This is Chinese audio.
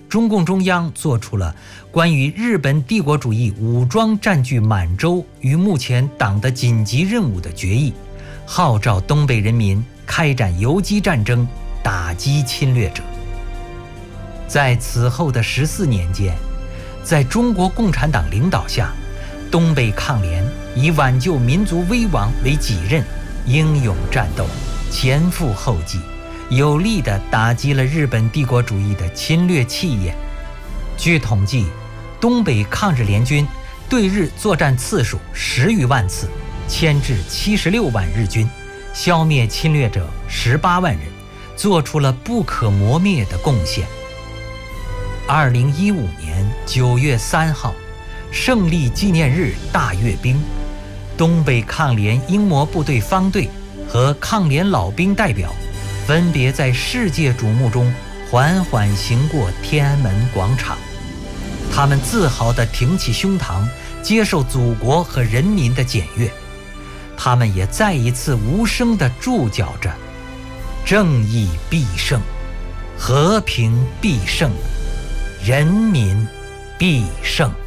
中共中央做出了关于日本帝国主义武装占据满洲与目前党的紧急任务的决议，号召东北人民开展游击战争，打击侵略者。在此后的14年间，在中国共产党领导下，东北抗联以挽救民族危亡为己任，英勇战斗，前赴后继，有力地打击了日本帝国主义的侵略气焰。据统计，东北抗日联军对日作战次数10余万次，牵制76万日军，消灭侵略者18万人，做出了不可磨灭的贡献。2015年9月3号，胜利纪念日大阅兵，东北抗联英模部队方队和抗联老兵代表分别在世界瞩目中缓缓行过天安门广场。他们自豪地挺起胸膛，接受祖国和人民的检阅。他们也再一次无声地注脚着：正义必胜，和平必胜，人民必胜。